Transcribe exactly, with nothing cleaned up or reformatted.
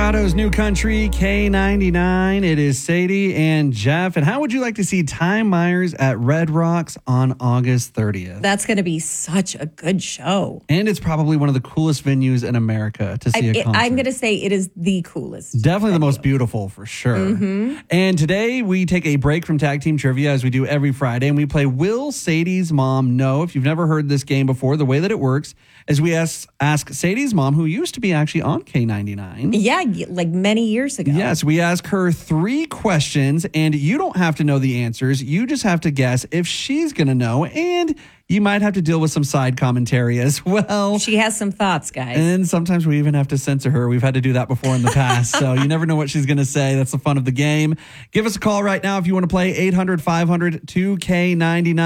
Colorado's new country, K ninety-nine. It is Sadie and Jeff. And how would you like to see Ty Myers at Red Rocks on August thirtieth? That's going to be such a good show. And it's probably one of the coolest venues in America to see I, a concert. I'm going to say it is the coolest. Definitely venue. the most beautiful, for sure. Mm-hmm. And today we take a break from Tag Team Trivia as we do every Friday, and we play Will Sadie's Mom Know? If you've never heard this game before, the way that it works is we ask, ask Sadie's mom, who used to be actually on K ninety-nine. Yeah, like many years ago. Yes, we ask her three questions, and you don't have to know the answers. You just have to guess if she's going to know, and you might have to deal with some side commentary as well. She has some thoughts, guys. And sometimes we even have to censor her. We've had to do that before in the past, so you never know what she's going to say. That's the fun of the game. Give us a call right now if you want to play eight hundred five hundred two K ninety-nine.